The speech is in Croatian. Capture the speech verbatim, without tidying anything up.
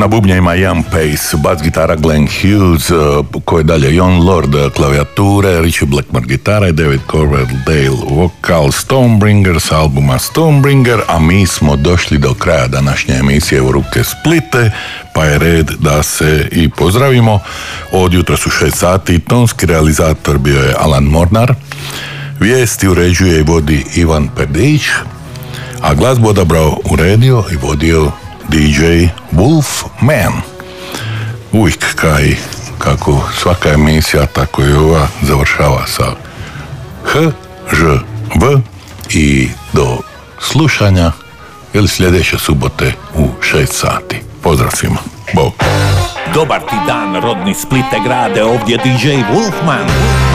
Na bubnjima Ian Pace, bas gitara Glenn Hughes, ko je dalje Jon Lord klavijature, Richie Blackmore gitara i David Coverdale vokal, Stonebringer s albuma Stonebringer, a mi smo došli do kraja današnje emisije U ruke Splite, pa je red da se i pozdravimo. Od jutra su šest sati, tonski realizator bio je Alan Mornar, vijesti uređuje i vodi Ivan Perdić, a glazbu odabrao, uredio i vodio D J Wolfman. Uvijek kaj, kako svaka emisija, tako i ova završava sa H, Ž, V i do slušanja ili sljedeće subote u šest sati. Pozdrav svima. Bog. Dobar ti dan, rodni Splite grade, ovdje D J Wolfman.